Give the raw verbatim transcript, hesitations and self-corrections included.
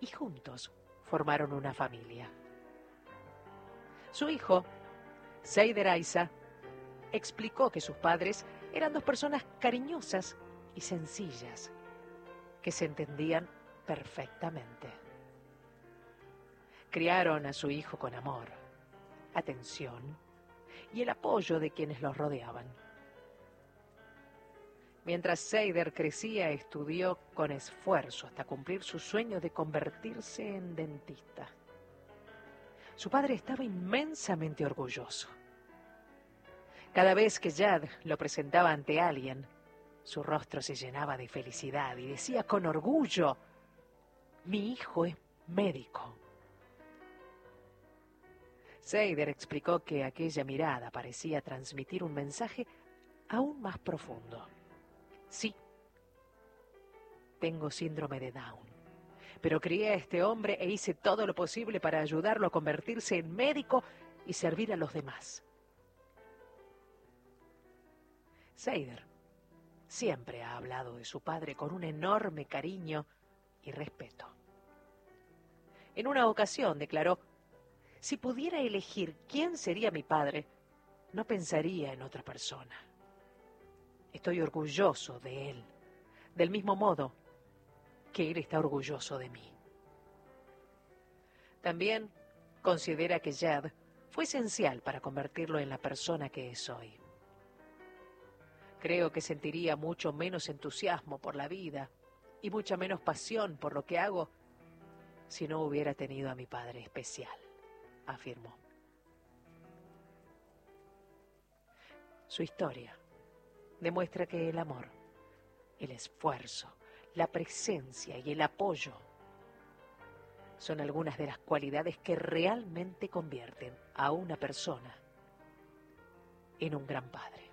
juntos formaron una familia. Su hijo, Seider Isa, explicó que sus padres eran dos personas cariñosas y sencillas, que se entendían perfectamente. Criaron a su hijo con amor, atención y el apoyo de quienes los rodeaban. Mientras Seider crecía, estudió con esfuerzo hasta cumplir su sueño de convertirse en dentista. Su padre estaba inmensamente orgulloso. Cada vez que Jad lo presentaba ante alguien, su rostro se llenaba de felicidad y decía con orgullo: «Mi hijo es médico». Seider explicó que aquella mirada parecía transmitir un mensaje aún más profundo. «Sí, tengo síndrome de Down, pero crié a este hombre e hice todo lo posible para ayudarlo a convertirse en médico y servir a los demás». Seider siempre ha hablado de su padre con un enorme cariño y respeto. En una ocasión declaró: «Si pudiera elegir quién sería mi padre, no pensaría en otra persona. Estoy orgulloso de él, del mismo modo que él está orgulloso de mí». También considera que Jad fue esencial para convertirlo en la persona que es hoy. «Creo que sentiría mucho menos entusiasmo por la vida y mucha menos pasión por lo que hago si no hubiera tenido a mi padre especial», afirmó. Su historia demuestra que el amor, el esfuerzo, la presencia y el apoyo son algunas de las cualidades que realmente convierten a una persona en un gran padre.